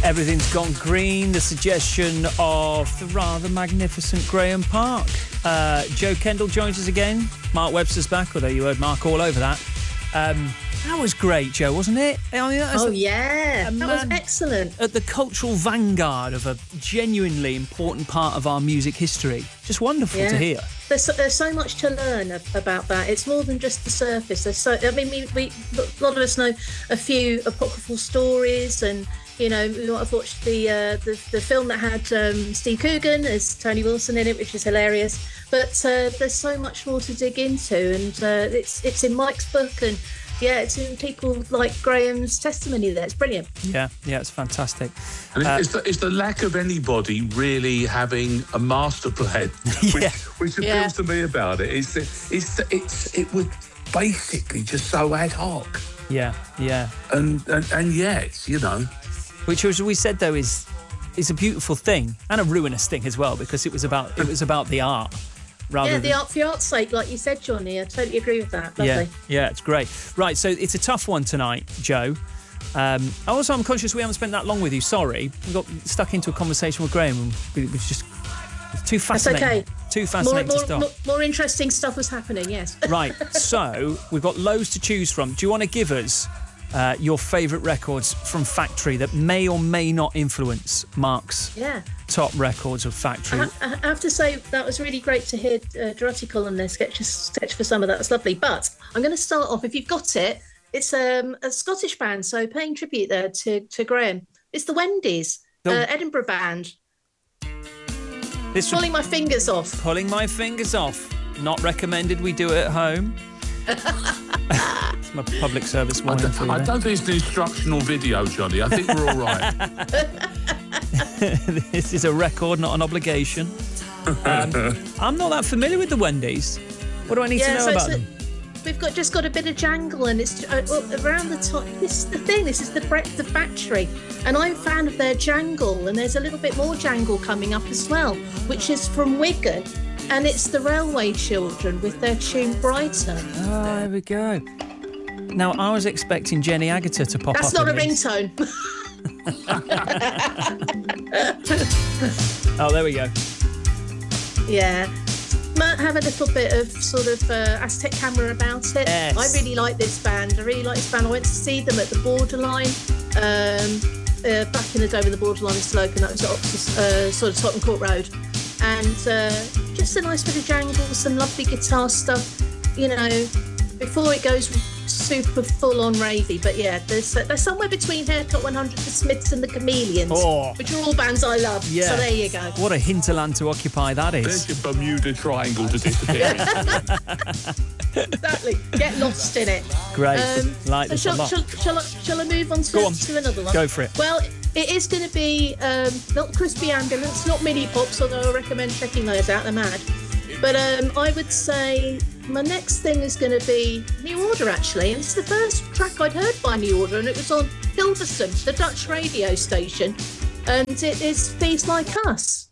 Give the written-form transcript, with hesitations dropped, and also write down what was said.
Everything's Gone Green, the suggestion of the rather magnificent Graham Park. Joe Kendall joins us again. Mark Webster's back, although you heard Mark all over that. That was great, Joe, wasn't it? I mean, that was excellent. At the cultural vanguard of a genuinely important part of our music history. Just wonderful to hear. There's so much to learn about that. It's more than just the surface. A lot of us know a few apocryphal stories, and you know, we might have watched the film that had Steve Coogan as Tony Wilson in it, which is hilarious. But there's so much more to dig into, and it's in Mike's book, and it's in people like Graham's testimony there. It's brilliant. Yeah, it's fantastic. And it's the lack of anybody really having a master plan, which appeals to me about it. It was basically just so ad hoc. Yeah. And yet, you know. Which, as we said, though, is a beautiful thing and a ruinous thing as well, because it was about the art. The art for art's sake, like you said, Johnny. I totally agree with that. Lovely. Yeah, it's great. Right, so it's a tough one tonight, Joe. Also, I'm conscious we haven't spent that long with you. Sorry, we got stuck into a conversation with Graham, and it was just too fascinating. That's okay. Too fascinating to stop. More interesting stuff was happening. Yes. Right. So we've got loads to choose from. Do you want to give us your favourite records from Factory that may or may not influence Mark's top records of Factory? I have to say that was really great to hear Dorothy on their sketch for summer. That was lovely. But I'm going to start off, if you've got it, it's a Scottish band, so paying tribute there to Graham. It's the Wendy's, Edinburgh band. Pulling my fingers off. Pulling my fingers off. Not recommended we do it at home. It's my public service warning for you. I don't think it's an instructional video, Johnny. I think we're all right. This is a record, not an obligation. I'm not that familiar with the Wendy's. What do I need to know about them? We've just got a bit of jangle, and it's around the top. This is the thing. This is the breadth of Factory, and I'm a fan of their jangle. And there's a little bit more jangle coming up as well, which is from Wigan. And it's the Railway Children with their tune Brighter. Oh, there we go. Now, I was expecting Jenny Agutter to pop up. That's not a ringtone. Oh, there we go. Yeah. Might have a little bit of sort of Aztec Camera about it. Yes. I really like this band. I went to see them at the Borderline back in the day when the Borderline was still open. That was at sort of Tottenham Court Road. And just a nice bit of jangle, some lovely guitar stuff, you know, before it goes super full-on ravey. But yeah, there's somewhere between Haircut 100, the Smiths and the Chameleons, which are all bands I love. Yeah. So there you go. What a hinterland to occupy that is. There's your Bermuda Triangle to disappear. Exactly. Get lost in it. Great. Like this a lot. Shall I move on to another one? Go for it. Well, it is going to be not Crispy Ambulance, not Mini Pops, although I recommend checking those out. They're mad. But I would say my next thing is going to be New Order, actually. And it's the first track I'd heard by New Order, and it was on Hilversum, the Dutch radio station. And it is Thieves Like Us.